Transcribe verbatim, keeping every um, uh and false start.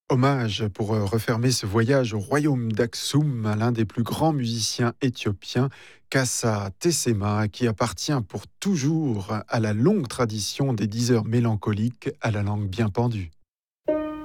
Hommage pour euh, refermer ce voyage au royaume d'Aksum à l'un des plus grands musiciens éthiopiens, Kassa Tessema, qui appartient pour toujours à la longue tradition des diseurs mélancoliques à la langue bien pendue.